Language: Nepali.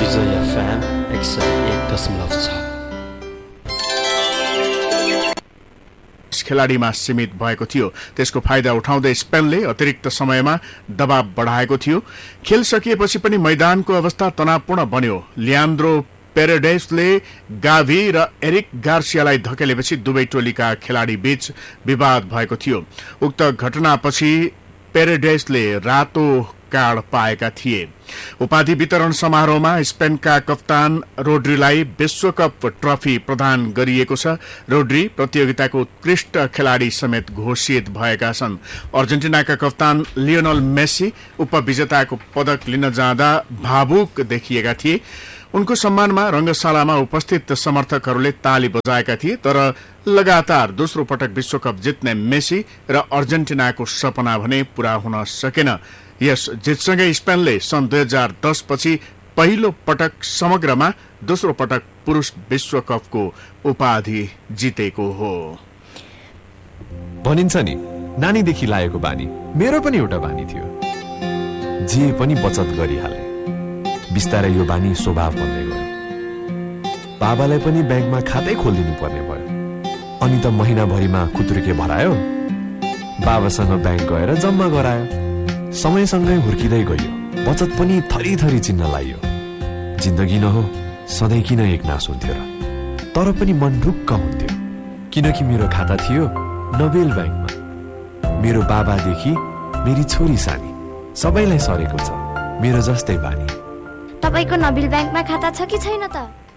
विजय FM 101.6 खेलाडीमा सीमित भएको थियो। त्यसको फाइदा उठाउँदै स्पेनले अतिरिक्त समयमा दबाव बढाएको थियो। खेल सकिएपछि पनि मैदानको अवस्था तनावपूर्ण बन्यो। लियान्द्रो पेरेडेसले गाभी र एरिक गार्सियालाई धकेलेपछि दुवै टोलीका खेलाडी बीच विवाद भएको थियो। उक्त घटनापछि पेरेडेसले रातो कार्ड पाएका थिए। उपाधि वितरण समारोहमा स्पेनका कप्तान रोड्रीलाई विश्वकप ट्रफी प्रदान गरिएको छ। रोड्री प्रतियोगिताको उत्कृष्ट खेलाडी समेत घोषित भएका छन्। अर्जेन्टिनाका कप्तान लियोनल मेसी उपविजेताको पदक लिन जाँदा भावुक देखिएका थिए। उनको सम्मानमा रंगशालामा उपस्थित समर्थकहरूले ताली बजाएका थिए। तर लगातार दोस्रो पटक विश्वकप जित्ने मेसी र अर्जेन्टिनाको सपना भने पूरा हुन सकेन। यस जितसँगै स्पेनले सन् 2010 पछि पहिलो पटक समग्रमा दोस्रो पटक पुरुष विश्वकपको उपाधि जितेको हो। भनिन्छ नि, नानीदेखि लागेको बानी मेरो पनि एउटा बानी थियो। जे पनि बचत गरिहाले। बिस्तारै यो बानी स्वभाव बन्दै गयो। बाबालाई पनि ब्याङ्कमा खातै खोलिदिनु पर्ने भयो। अनि त महिनाभरिमा खुत्रुके भरायो। बाबासँग ब्याङ्क गएर जम्मा गरायो। समयसँगै हुर्किँदै गयो। बचत पनि थरी थरी चिन्न लाग्यो। जिन्दगी न हो, सधैँ किन एक नास हुन्थ्यो र? तर पनि मन ढुक्क हुन्थ्यो, किनकि मेरो खाता थियो नोबेल ब्याङ्कमा। मेरो बाबादेखि मेरी छोरी सानी सबैलाई सरेको छ मेरो जस्तै बानी। तपाईको नोबेल ब्याङ्कमा खाता छ कि छैन त?